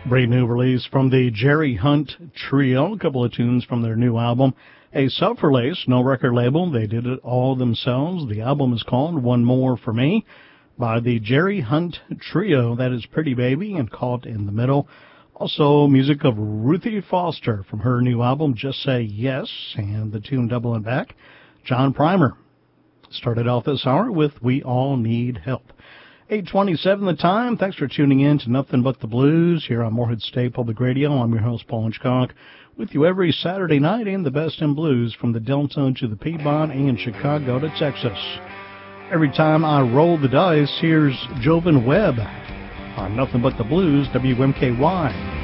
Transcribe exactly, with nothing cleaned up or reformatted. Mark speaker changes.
Speaker 1: Brand new release from the Jerry Hunt Trio, a couple of tunes from their new album, a self-release, no record label. They did it all themselves. The album is called One More For Me by the Jerry Hunt Trio. That is Pretty Baby and Caught in the Middle. Also, music of Ruthie Foster from her new album, Just Say Yes, and the tune doubling back, John Primer. Started off this hour with We All Need Help. eight twenty-seven the time. Thanks for tuning in to Nothing But the Blues here on Morehead State Public Radio. I'm your host, Paul Hitchcock, with you every Saturday night in the best in blues from the Delta to the Piedmont and Chicago to Texas. Every time I roll the dice, here's Jovan Webb on Nothing But the Blues, W M K Y.